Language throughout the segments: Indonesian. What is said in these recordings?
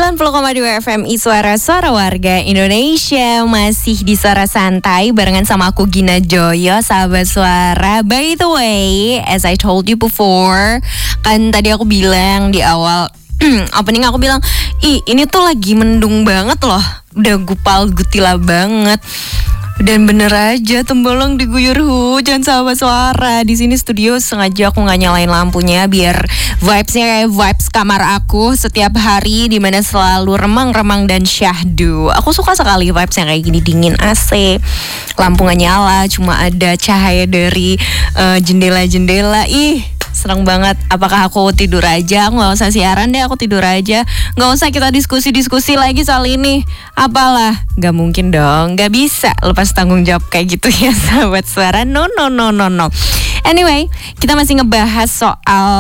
90,2 FMI Suara Warga Indonesia. Masih di Suara Santai barengan sama aku Gina Joyo, sahabat suara. By the way, as I told you before, kan tadi aku bilang di awal opening, aku bilang, ini tuh lagi mendung banget loh. Udah gupal gutila banget. Dan bener aja Tembolong diguyur hujan, sahabat suara. Di sini studio sengaja aku nggak nyalain lampunya biar vibesnya kayak vibes kamar aku setiap hari, dimana selalu remang-remang dan syahdu. Aku suka sekali vibesnya kayak gini, dingin AC, lampu nggak nyala, cuma ada cahaya dari jendela-jendela. Senang banget. Apakah aku tidur aja? Aku gak usah siaran deh, aku tidur aja. Gak usah kita diskusi-diskusi lagi soal ini. Apalah, gak mungkin dong, gak bisa lepas tanggung jawab kayak gitu ya, sahabat suara. No. Anyway, kita masih ngebahas soal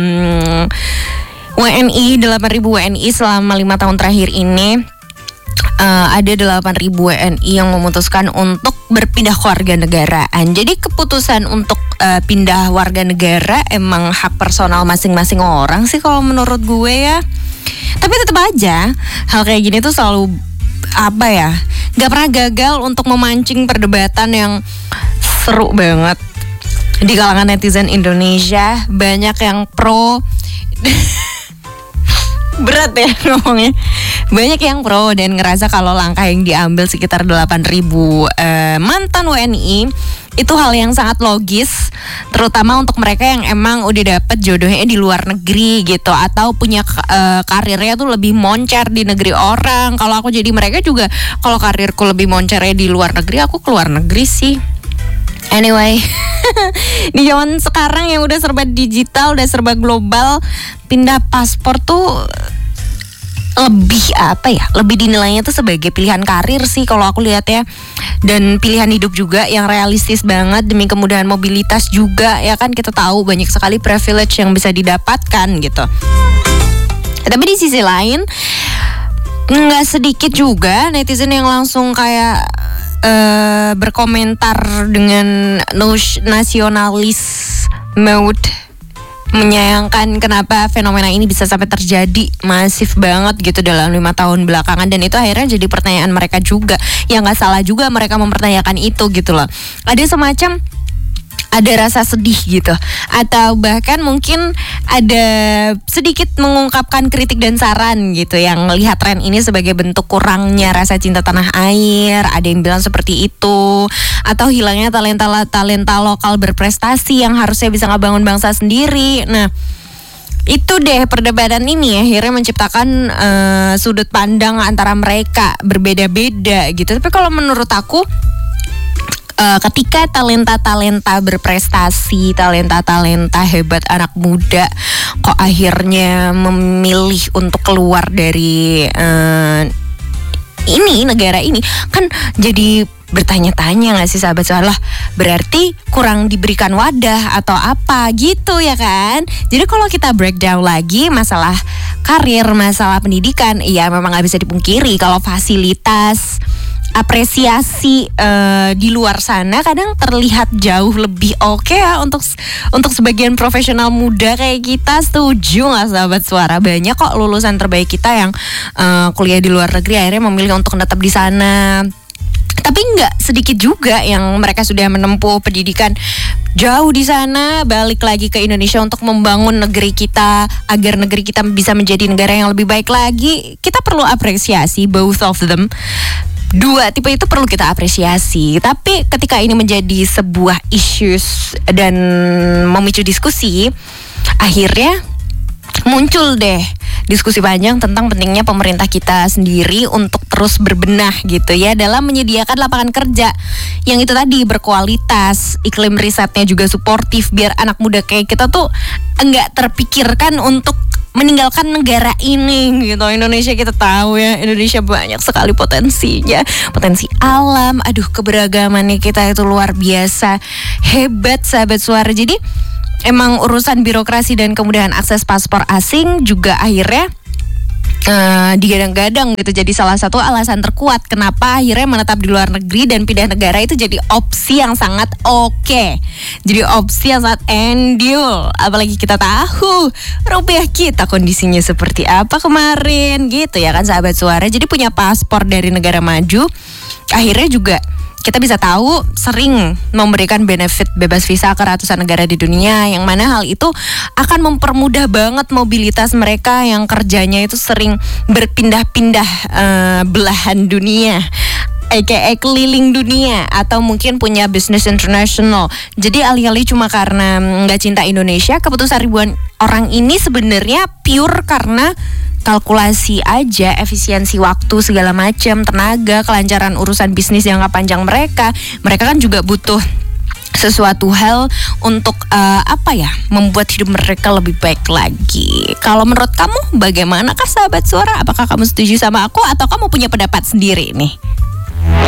WNI, 8.000 WNI selama 5 tahun terakhir ini. Ada 8.000 WNI yang memutuskan untuk berpindah ke warga negaraan. Jadi keputusan untuk pindah warga negara emang hak personal masing-masing orang sih kalau menurut gue ya. Tapi tetap aja hal kayak gini tuh selalu gak pernah gagal untuk memancing perdebatan yang seru banget di kalangan netizen Indonesia. Banyak yang pro berat ya ngomongnya. Banyak yang pro dan ngerasa kalau langkah yang diambil sekitar 8.000 mantan WNI itu hal yang sangat logis, terutama untuk mereka yang emang udah dapet jodohnya di luar negeri gitu, atau punya karirnya tuh lebih moncer di negeri orang. Kalau aku jadi mereka juga, kalau karirku lebih moncernya di luar negeri, aku keluar negeri sih. Anyway, di zaman sekarang yang udah serba digital, udah serba global, pindah paspor tuh lebih dinilainya tuh sebagai pilihan karir sih kalau aku lihat ya, dan pilihan hidup juga yang realistis banget demi kemudahan mobilitas juga ya kan. Kita tahu banyak sekali privilege yang bisa didapatkan gitu. Tapi di sisi lain nggak sedikit juga netizen yang langsung kayak berkomentar dengan nasionalis mode, menyayangkan kenapa fenomena ini bisa sampai terjadi masif banget gitu dalam 5 tahun belakangan. Dan itu akhirnya jadi pertanyaan mereka juga. Ya gak salah juga mereka mempertanyakan itu gitu loh. Ada rasa sedih gitu, atau bahkan mungkin ada sedikit mengungkapkan kritik dan saran gitu, yang melihat tren ini sebagai bentuk kurangnya rasa cinta tanah air. Ada yang bilang seperti itu, atau hilangnya talenta lokal berprestasi yang harusnya bisa ngebangun bangsa sendiri. Nah, itu deh perdebatan ini akhirnya menciptakan sudut pandang antara mereka berbeda-beda gitu. Tapi kalau menurut aku, ketika talenta berprestasi, talenta hebat anak muda kok akhirnya memilih untuk keluar dari negara ini, kan jadi bertanya-tanya gak sih sahabat suara, berarti kurang diberikan wadah atau apa gitu ya kan. Jadi kalau kita breakdown lagi masalah karir, masalah pendidikan, ya memang gak bisa dipungkiri kalau fasilitas, apresiasi di luar sana kadang terlihat jauh lebih oke ya untuk sebagian profesional muda kayak kita. Setuju nggak sahabat suara? Banyak kok lulusan terbaik kita yang kuliah di luar negeri akhirnya memilih untuk tetap di sana. Tapi nggak sedikit juga yang mereka sudah menempuh pendidikan jauh di sana, balik lagi ke Indonesia untuk membangun negeri kita agar negeri kita bisa menjadi negara yang lebih baik lagi. Kita perlu apresiasi both of them. Dua tipe itu perlu kita apresiasi. Tapi ketika ini menjadi sebuah issues dan memicu diskusi, akhirnya muncul deh diskusi panjang tentang pentingnya pemerintah kita sendiri untuk terus berbenah gitu ya dalam menyediakan lapangan kerja yang itu tadi berkualitas, iklim risetnya juga suportif, biar anak muda kayak kita tuh enggak terpikirkan untuk meninggalkan negara ini gitu. Indonesia kita tahu ya, Indonesia banyak sekali potensinya, potensi alam, keberagamannya kita itu luar biasa hebat sahabat suara. Jadi emang urusan birokrasi dan kemudahan akses paspor asing juga akhirnya digadang-gadang gitu jadi salah satu alasan terkuat kenapa akhirnya menetap di luar negeri dan pindah negara itu jadi opsi yang sangat oke. Jadi opsi yang sangat endul. Apalagi kita tahu rupiah kita kondisinya seperti apa kemarin gitu ya kan sahabat suara. Jadi punya paspor dari negara maju akhirnya juga kita bisa tahu sering memberikan benefit bebas visa ke ratusan negara di dunia, yang mana hal itu akan mempermudah banget mobilitas mereka yang kerjanya itu sering berpindah-pindah belahan dunia, aka keliling dunia, atau mungkin punya bisnis internasional. Jadi alih-alih cuma karena nggak cinta Indonesia, keputusan ribuan orang ini sebenarnya pure karena kalkulasi aja, efisiensi waktu segala macam, tenaga, kelancaran urusan bisnis jangka panjang mereka. Mereka kan juga butuh sesuatu hal untuk membuat hidup mereka lebih baik lagi. Kalau menurut kamu bagaimana sahabat suara? Apakah kamu setuju sama aku atau kamu punya pendapat sendiri nih?